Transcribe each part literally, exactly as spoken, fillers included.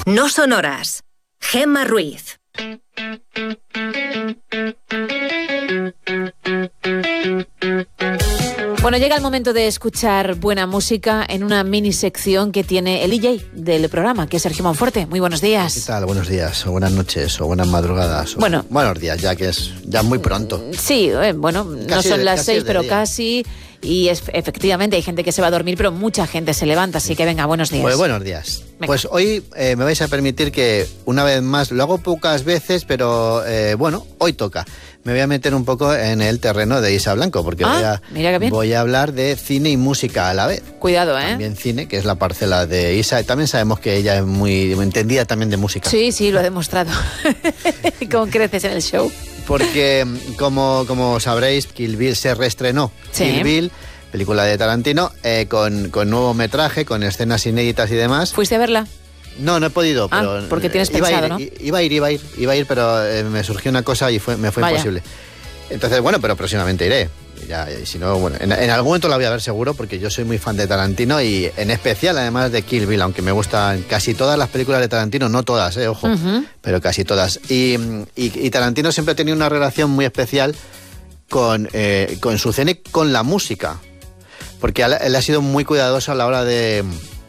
No sonoras. Gemma Ruiz. Bueno, llega el momento de escuchar buena música en una mini sección que tiene el D J del programa, que es Sergio Monforte. Muy buenos días. ¿Qué tal? Buenos días, o buenas noches, o buenas madrugadas. O bueno, buenos días, ya que es ya muy pronto. Sí, eh, bueno, casi no son de, las seis, pero día. Casi. Y es, efectivamente hay gente que se va a dormir, pero mucha gente se levanta, así que venga, buenos días. Pues buenos días. Venga. Pues hoy eh, me vais a permitir que una vez más, lo hago pocas veces, pero eh, bueno, hoy toca. Me voy a meter un poco en el terreno de Isa Blanco, porque ah, voy, a, mira qué bien. voy a hablar de cine y música a la vez. Cuidado, ¿eh? También cine, que es la parcela de Isa. Y también sabemos que ella es muy entendida también de música. Sí, sí, lo ha demostrado. Con creces en el show. Porque, como, como sabréis, Kill Bill se reestrenó. Sí. Kill Bill, película de Tarantino, eh, con, con nuevo metraje, con escenas inéditas y demás. ¿Fuiste a verla? No, no he podido, ah, pero... porque tienes iba pensado, a ir, ¿no? Iba a ir, iba a ir, iba a ir, pero eh, me surgió una cosa y fue, me fue Vaya. imposible. Entonces, bueno, pero próximamente iré. Ya, y si no, bueno, en, en algún momento la voy a ver seguro, porque yo soy muy fan de Tarantino y en especial, además de Kill Bill, aunque me gustan casi todas las películas de Tarantino, no todas, eh, ojo, uh-huh. pero casi todas. Y, y, y Tarantino siempre ha tenido una relación muy especial con, eh, con su cine, con la música, porque él, él ha sido muy cuidadoso a la hora de...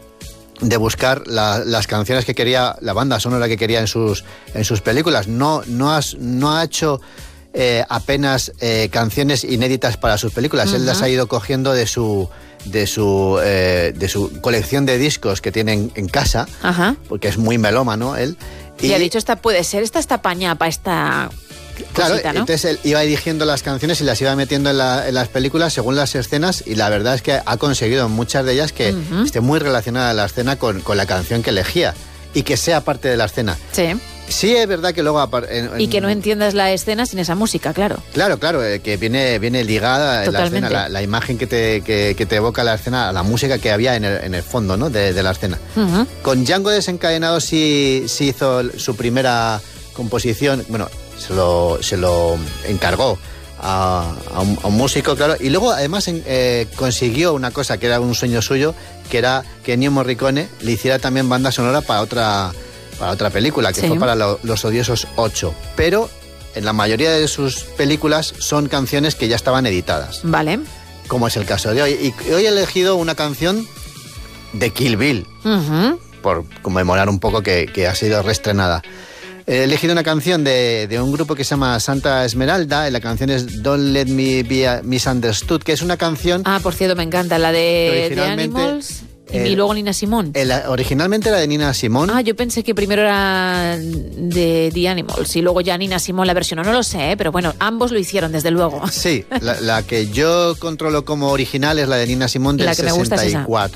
de buscar la, las canciones que quería, la banda sonora que quería en sus, en sus películas. No, no, has, no ha hecho eh, apenas eh, canciones inéditas para sus películas. Uh-huh. Él las ha ido cogiendo de su, de su, eh, de su colección de discos que tiene en, en casa, uh-huh. porque es muy melómano él. Y, y ha dicho, esta puede ser, esta está pañapa, esta... Claro, cosita, ¿no? Entonces él iba eligiendo las canciones y las iba metiendo en, la, en las películas según las escenas, y la verdad es que ha conseguido en muchas de ellas que uh-huh. esté muy relacionada la escena con, con la canción que elegía y que sea parte de la escena. Sí. Sí, es verdad que luego... En, en, y que no entiendas la escena sin esa música, claro. Claro, claro, eh, que viene, viene ligada la escena, la, la imagen que te, que, que te evoca la escena, la música que había en el, en el fondo, ¿no? de, de la escena. Uh-huh. Con Django Desencadenado sí, sí hizo su primera composición, bueno... Se lo, se lo encargó a, a, un, a un músico, claro, y luego además eh, consiguió una cosa que era un sueño suyo, que era que Ennio Morricone le hiciera también banda sonora para otra, para otra película, que sí. fue para lo, Los Odiosos ocho, pero en la mayoría de sus películas son canciones que ya estaban editadas. Vale. Como es el caso de hoy. Y hoy he elegido una canción de Kill Bill, uh-huh. por conmemorar un poco que, que ha sido reestrenada. He elegido una canción de, de un grupo que se llama Santa Esmeralda, y la canción es Don't Let Me Be Misunderstood, que es una canción... Ah, por cierto, me encanta, la de, de Animals y, el, y luego Nina Simone. El, originalmente era de Nina Simone. Ah, yo pensé que primero era de The Animals y luego ya Nina Simone la versionó, no lo sé, ¿eh? Pero bueno, ambos lo hicieron, desde luego. Sí, la, la que yo controlo como original es la de Nina Simone del la que me gusta sesenta y cuatro.